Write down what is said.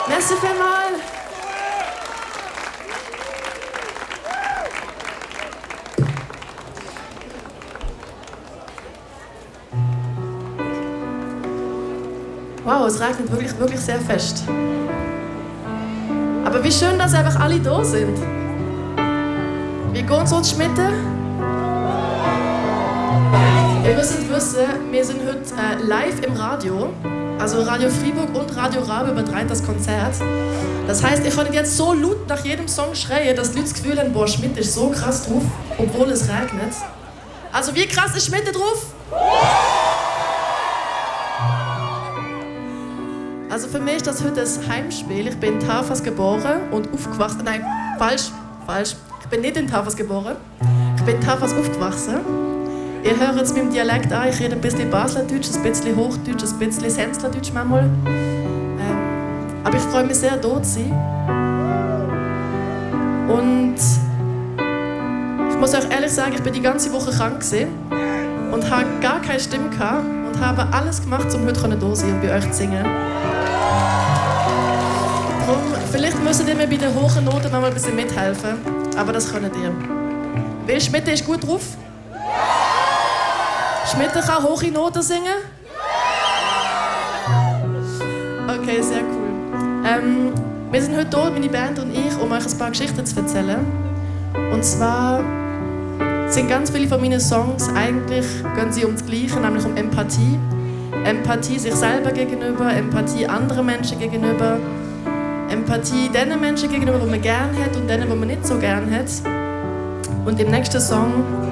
Merci vielmals. Wow, es regnet wirklich, wirklich sehr fest. Aber wie schön, dass einfach alle da sind. Wie geht's uns, Mitte? Ihr müsst wissen, wir sind heute live im Radio. Also Radio Freiburg und Radio Rabe übertreibt das Konzert. Das heißt, ihr könnt jetzt so laut nach jedem Song schreien, dass die Leute das Gefühl haben, boah, Schmidt ist so krass drauf, obwohl es regnet. Also wie krass ist Schmidt drauf? Also für mich ist das heute ein Heimspiel. Ich bin in Tafas geboren und aufgewachsen. Nein, falsch. Ich bin nicht in Tafas geboren. Ich bin in Tafas aufgewachsen. Ihr hört jetzt meinem Dialekt an, ich rede ein bisschen Baslerdeutsch, ein bisschen Hochdeutsch, ein bisschen Senzlerdeutsch manchmal. Aber ich freue mich sehr, hier zu sein. Und ich muss euch ehrlich sagen, ich bin die ganze Woche krank gewesen und habe gar keine Stimme gehabt und habe alles gemacht, um heute hier zu sein und bei euch zu singen. Darum, vielleicht müsst ihr mir bei den hohen Noten noch mal ein bisschen mithelfen, aber das könnt ihr. Weil Schmidt ist gut drauf. Schmidt kann hohe Noten singen? Okay, sehr cool. Wir sind heute hier, meine Band und ich, um euch ein paar Geschichten zu erzählen. Und zwar sind ganz viele von meinen Songs eigentlich gehen sie um das Gleiche, nämlich um Empathie. Empathie sich selber gegenüber, Empathie anderen Menschen gegenüber, Empathie den Menschen gegenüber, die man gerne hat und denen, die man nicht so gerne hat. Und im nächsten Song